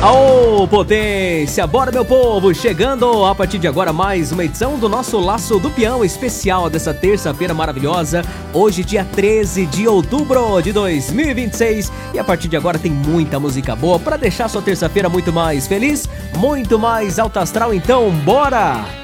Ô, potência! Bora, meu povo! Chegando a partir de agora mais uma edição do nosso Laço do Peão especial dessa terça-feira maravilhosa. Hoje, dia 13 de outubro de 2026. E a partir de agora tem muita música boa para deixar sua terça-feira muito mais feliz, muito mais alto astral. Então, bora!